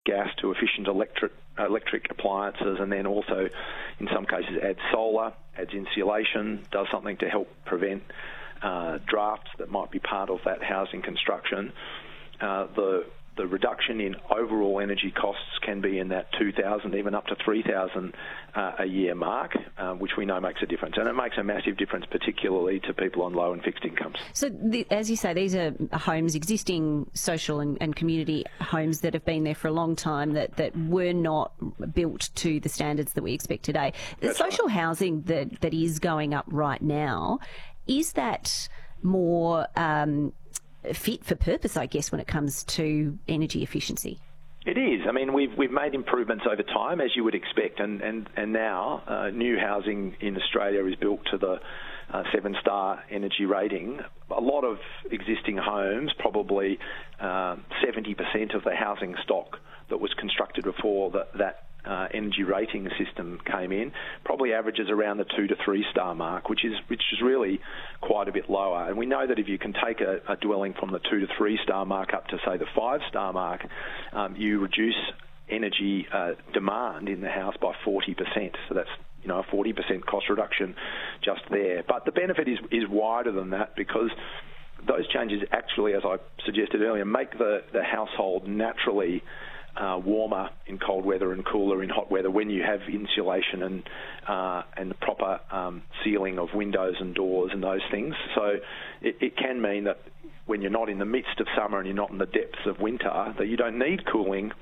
gas to efficient electric appliances, and then also in some cases adds solar, adds insulation, does something to help prevent drafts that might be part of that housing construction. The reduction in overall energy costs can be in that $2,000, even up to $3,000 a year mark, which we know makes a difference. And it makes a massive difference, particularly to people on low and fixed incomes. So, as you say, these are homes, existing social and community homes that have been there for a long time that were not built to the standards that we expect today. The social housing that is going up right now, is that more fit for purpose, I guess, when it comes to energy efficiency? It is. I mean, we've made improvements over time, as you would expect, and now new housing in Australia is built to the 7-star energy rating. A lot of existing homes, probably 70% of the housing stock that was constructed before that energy rating system came in, probably averages around the 2 to 3 star mark, which is really quite a bit lower. And we know that if you can take a dwelling from the 2 to 3 star mark up to, say, the 5 star mark, you reduce energy demand in the house by 40%. So that's a 40% cost reduction just there. But the benefit is wider than that, because those changes actually, as I suggested earlier, make the household naturally warmer in cold weather and cooler in hot weather when you have insulation and the proper sealing of windows and doors and those things. So it can mean that when you're not in the midst of summer and you're not in the depths of winter, that you don't need cooling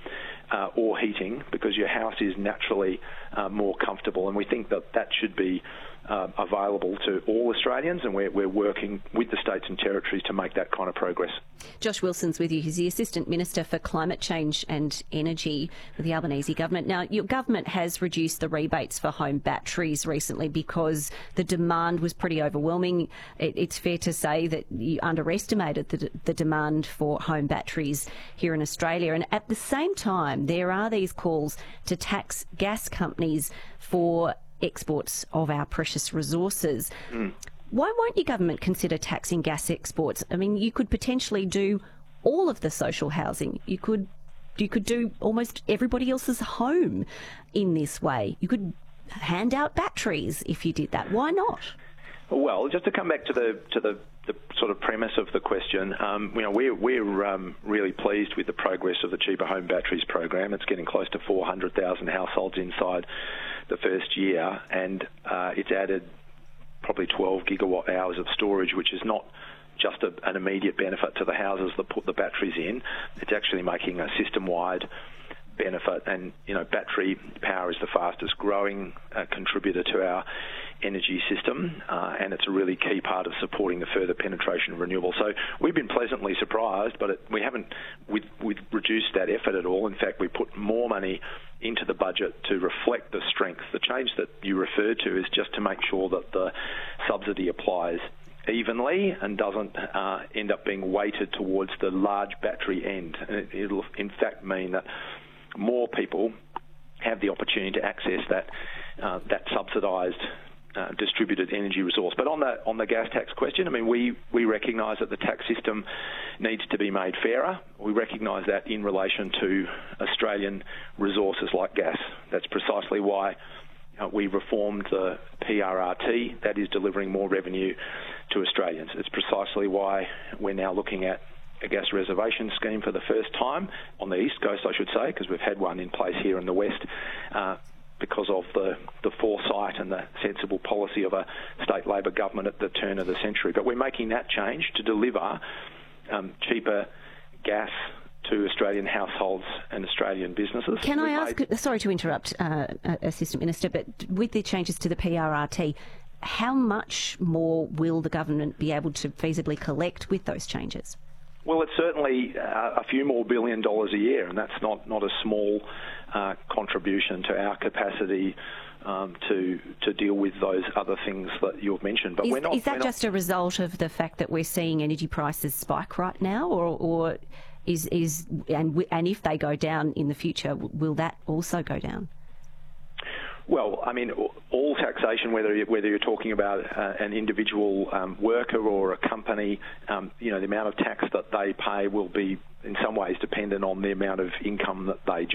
or heating, because your house is naturally more comfortable. And we think that should be available to all Australians, and we're working with the states and territories to make that kind of progress. Josh Wilson's with you. He's the Assistant Minister for Climate Change and Energy with the Albanese government. Now, your government has reduced the rebates for home batteries recently because the demand was pretty overwhelming. It's fair to say that you underestimated the demand for home batteries here in Australia. And at the same time, there are these calls to tax gas companies for exports of our precious resources. Why won't your government consider taxing gas exports? I mean, you could potentially do all of the social housing. You could do almost everybody else's home in this way. You could hand out batteries if you did that. Why not? Well, just to come back to the sort of premise of the question, we're really pleased with the progress of the Cheaper Home Batteries program. It's getting close to 400,000 households inside the first year, and it's added probably 12 gigawatt hours of storage, which is not just an immediate benefit to the houses that put the batteries in. It's actually making a system-wide benefit, and battery power is the fastest growing contributor to our energy system, and it's a really key part of supporting the further penetration of renewables. So we've been pleasantly surprised, but we haven't reduced that effort at all. In fact, we put more money into the budget to reflect the strength. The change that you referred to is just to make sure that the subsidy applies evenly and doesn't end up being weighted towards the large battery end. It'll in fact mean that more people have the opportunity to access that subsidised distributed energy resource. But on the gas tax question, I mean, we recognise that the tax system needs to be made fairer. We recognise that in relation to Australian resources like gas. That's precisely why we reformed the PRRT. That is delivering more revenue to Australians. It's precisely why we're now looking at a gas reservation scheme for the first time on the East Coast, I should say, because we've had one in place here in the West, because of the foresight and the sensible policy of a state Labor government at the turn of the century. But we're making that change to deliver cheaper gas to Australian households and Australian businesses. Can I ask, sorry to interrupt, Assistant Minister, but with the changes to the PRRT, how much more will the government be able to feasibly collect with those changes? Well, it's certainly a few more $1 billion a year, and that's not a small contribution to our capacity to deal with those other things that you've mentioned. But is that just a result of the fact that we're seeing energy prices spike right now, or and if they go down in the future, will that also go down? Well, I mean, all taxation, whether you're talking about an individual worker or a company, the amount of tax that they pay will be in some ways dependent on the amount of income that they